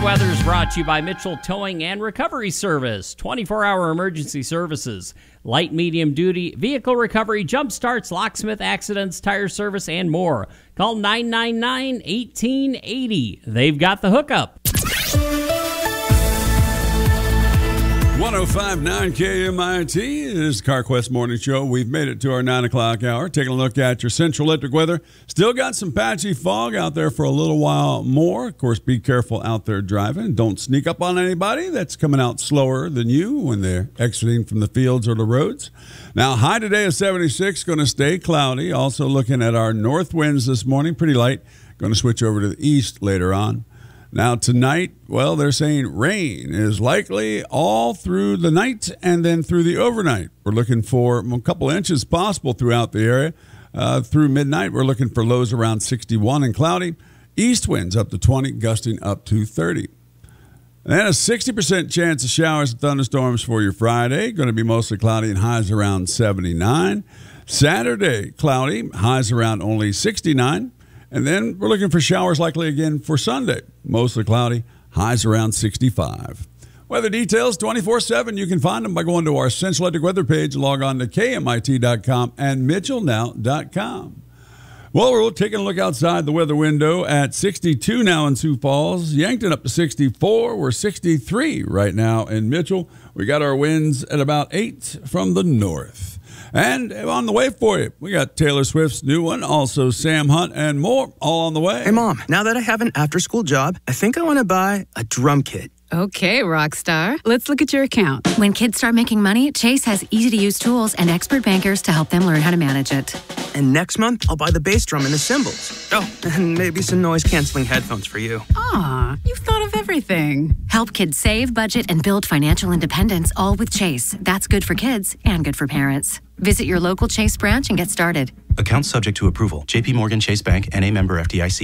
Weather is brought to you by Mitchell Towing and Recovery Service. 24-hour emergency services, light, medium duty, vehicle recovery, jump starts, locksmith accidents, tire service, and more. Call 999-1880. They've got the hookup. 105.9 KMIT is the CarQuest Morning Show. We've made it to our 9 o'clock hour. Taking a look at your Central Electric weather. Still got some patchy fog out there for a little while more. Of course, be careful out there driving. Don't sneak up on anybody that's coming out slower than you when they're exiting from the fields or the roads. Now, high today is 76, going to stay cloudy. Also looking at our north winds this morning, pretty light. Going to switch over to the east later on. Now, tonight, well, they're saying rain is likely all through the night and then through the overnight. We're looking for a couple inches possible throughout the area. Through midnight, we're looking for lows around 61 and cloudy. East winds up to 20, gusting up to 30. And then a 60% chance of showers and thunderstorms for your Friday. Going to be mostly cloudy and highs around 79. Saturday, cloudy, highs around only 69. And then we're looking for showers likely again for Sunday. Mostly cloudy, highs around 65. Weather details 24/7. You can find them by going to our Central Electric weather page. Log on to KMIT.com and MitchellNow.com. Well, we're taking a look outside the weather window at 62 now in Sioux Falls. Yankton up to 64. We're 63 right now in Mitchell. We got our winds at about 8 from the north. And on the way for you, we got Taylor Swift's new one, also Sam Hunt, and more, all on the way. Hey, Mom, now that I have an after-school job, I think I want to buy a drum kit. Okay, Rockstar. Let's look at your account. When kids start making money, Chase has easy-to-use tools and expert bankers to help them learn how to manage it. And next month, I'll buy the bass drum and the cymbals. Oh, and maybe some noise-canceling headphones for you. Aw, you've thought of everything. Help kids save, budget, and build financial independence, all with Chase. That's good for kids and good for parents. Visit your local Chase branch and get started. Account subject to approval. JP Morgan Chase Bank, N.A. member FDIC.